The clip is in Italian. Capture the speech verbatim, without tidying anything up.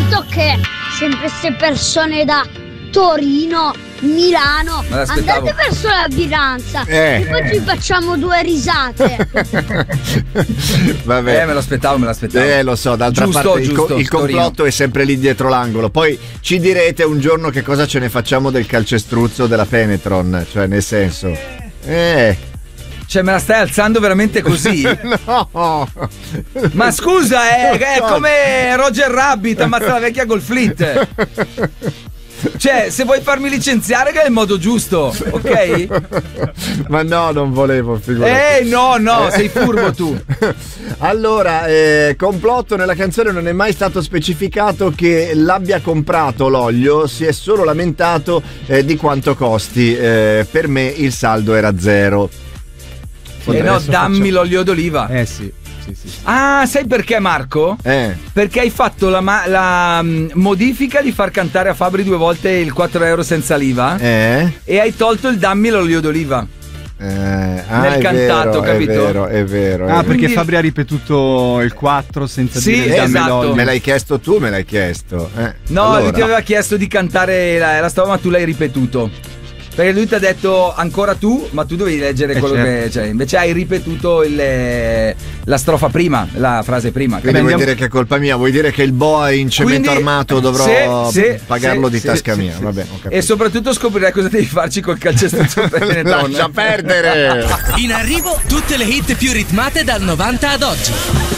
certo che sempre queste persone da Torino, Milano, andate verso la Biranza eh. e poi ci facciamo due risate. Vabbè. Eh, me l'aspettavo, me l'aspettavo. Eh, lo so, d'altra giusto, parte giusto, il, co- il complotto Torino. è sempre lì dietro l'angolo. Poi ci direte un giorno che cosa ce ne facciamo del calcestruzzo della Penetron, cioè nel senso. Eh. Cioè, me la stai alzando veramente così? No. Ma scusa, è, è come Roger Rabbit ammazza la vecchia col flit. Cioè, se vuoi farmi licenziare, che è il modo giusto, ok? Ma no, non volevo, figurati. Eh, no, no, sei furbo tu. Allora, eh, complotto, nella canzone non è mai stato specificato che l'abbia comprato l'olio, si è solo lamentato eh, di quanto costi. Eh, per me il saldo era zero. Eh no, dammi faccio... l'olio d'oliva. Eh sì. Sì, sì, sì. Ah, sai perché, Marco? Eh. Perché hai fatto la, ma- la um, modifica di far cantare a Fabri due volte il quattro euro senza l'I V A eh. e hai tolto il dammi l'olio d'oliva. Eh, ah, nel è cantato, vero, capito? È vero, è vero. È ah, vero. perché Fabri ha ripetuto il quattro senza sì, dire dammi esatto. l'olio. Me l'hai chiesto tu, me l'hai chiesto. Eh. No, allora. lui ti aveva chiesto di cantare la, la storia, ma tu l'hai ripetuto. Perché lui ti ha detto ancora tu, ma tu dovevi leggere eh quello certo. che. Cioè, invece hai ripetuto il, la strofa prima, la frase prima. Quindi Quindi vuoi dire che è colpa mia? Vuoi dire che il boa in cemento Quindi, armato dovrò sì, sì, pagarlo sì, di sì, tasca sì, mia? sì, Vabbè, sì. ho capito. E soprattutto scoprirai cosa devi farci col calcestruzzo per Benetton. Lascia perdere! In arrivo tutte le hit più ritmate dal novanta ad oggi.